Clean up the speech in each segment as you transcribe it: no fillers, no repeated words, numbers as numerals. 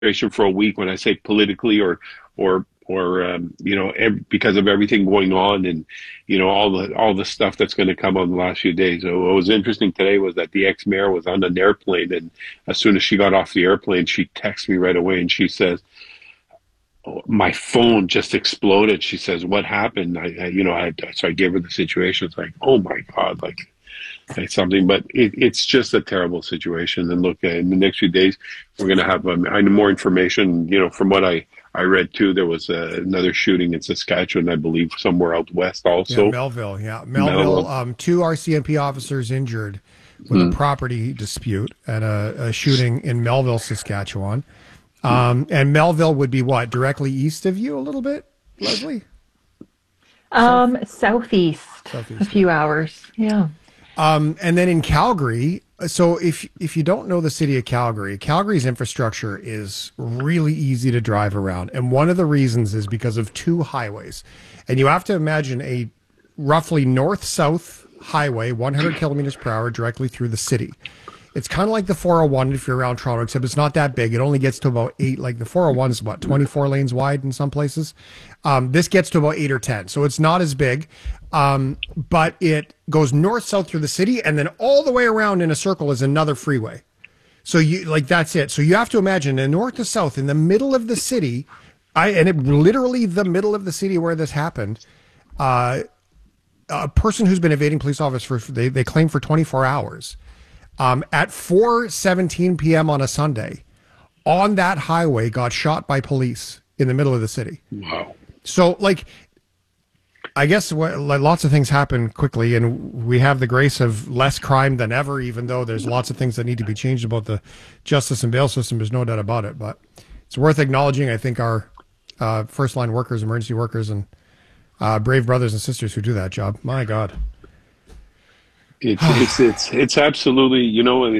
for a week. When I say politically because of everything going on, and all the stuff that's going to come on the last few days. So what was interesting today was that the ex-mayor was on an airplane, and as soon as she got off the airplane, she texted me right away, and she says, "Oh, my phone just exploded." She says, "What happened?" So I gave her the situation. It's like, oh my God, like something, but it's just a terrible situation. And look, in the next few days, we're going to have more information. From what I read too, there was another shooting in Saskatchewan, I believe, somewhere out west also. Yeah, Melville. Yeah, Melville. Two RCMP officers injured with a property dispute at a shooting in Melville, Saskatchewan. And Melville would be what, directly east of you a little bit, Leslie? Southeast, a few hours. Yeah. And then in Calgary, so if you don't know the city of Calgary, Calgary's infrastructure is really easy to drive around. And one of the reasons is because of two highways. And you have to imagine a roughly north-south highway, 100 kilometers per hour directly through the city. It's kind of like the 401 if you're around Toronto, except it's not that big. It only gets to about 8. Like the 401 is, 24 lanes wide in some places. This gets to about 8 or 10. So it's not as big. But it goes north-south through the city, and then all the way around in a circle is another freeway. So that's it. So you have to imagine in north to south, in the middle of the city, literally the middle of the city where this happened, a person who's been evading police officers, they claim for 24 hours. At 4:17 p.m. on a Sunday, on that highway, got shot by police in the middle of the city. Wow. So, I guess lots of things happen quickly, and we have the grace of less crime than ever, even though there's lots of things that need to be changed about the justice and bail system. There's no doubt about it. But it's worth acknowledging, I think, our first-line workers, emergency workers, and brave brothers and sisters who do that job. My God. It's absolutely,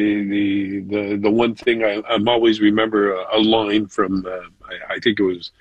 the one thing I'm always remember a line from I think it was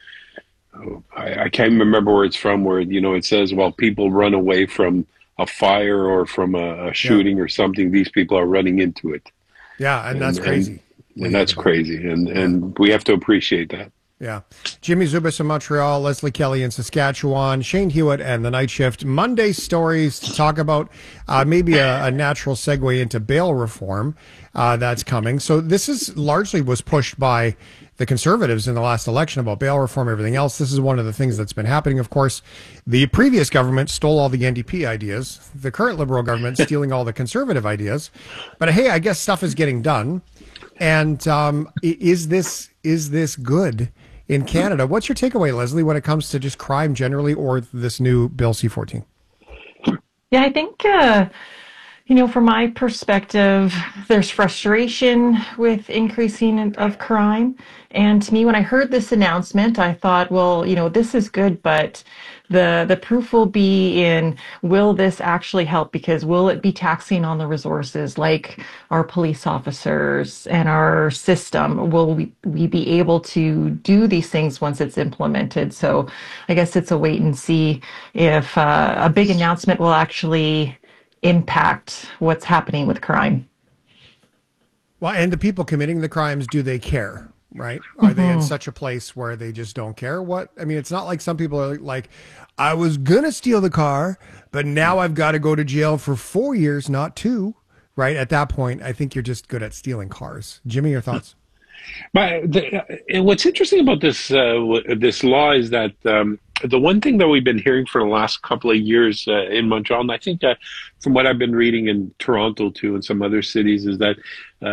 I can't remember where it's from, where it says, well, people run away from a fire or from a shooting or something, these people are running into it. Yeah, and that's crazy. And that's crazy, and we have to appreciate that. Yeah. Jimmy Zubas in Montreal, Leslie Kelly in Saskatchewan, Shane Hewitt and the Night Shift. Monday stories to talk about maybe a natural segue into bail reform that's coming. So this is largely was pushed by the Conservatives in the last election about bail reform, everything else. This is one of the things that's been happening. Of course, the previous government stole all the NDP ideas. The current Liberal government stealing all the Conservative ideas. But hey, I guess stuff is getting done. And is this good in Canada? What's your takeaway, Leslie, when it comes to just crime generally or this new Bill C-14? Yeah, I think, from my perspective, there's frustration with increasing of crime. And to me, when I heard this announcement, I thought, well, this is good, but the proof will be in, will this actually help? Because will it be taxing on the resources like our police officers and our system? Will we be able to do these things once it's implemented? So I guess it's a wait and see if a big announcement will actually impact what's happening with crime. Well, and the people committing the crimes, do they care? Right? Are they in such a place where they just don't care? It's not like some people are like, I was going to steal the car, but now I've got to go to jail for 4 years, not 2. Right? At that point, I think you're just good at stealing cars. Jimmy, your thoughts? But what's interesting about this law is that the one thing that we've been hearing for the last couple of years in Montreal, and I think from what I've been reading in Toronto too and some other cities, is that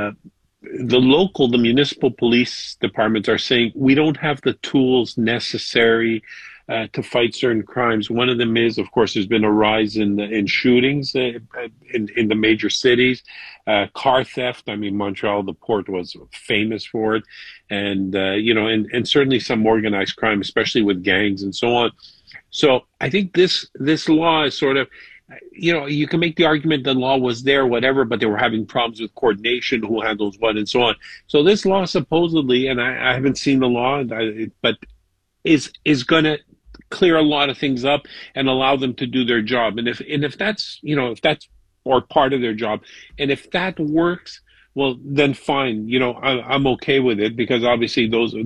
the municipal police departments are saying we don't have the tools necessary to fight certain crimes. One of them is, of course, there's been a rise in shootings in the major cities, car theft. I mean, Montreal, the port was famous for it, and and certainly some organized crime, especially with gangs and so on. So I think this law is sort of, you can make the argument the law was there, whatever, but they were having problems with coordination, who handles what, and so on. So this law supposedly, and I haven't seen the law, but is going to clear a lot of things up and allow them to do their job. And if that's, if that's or part of their job, and if that works, well, then fine. I'm okay with it because obviously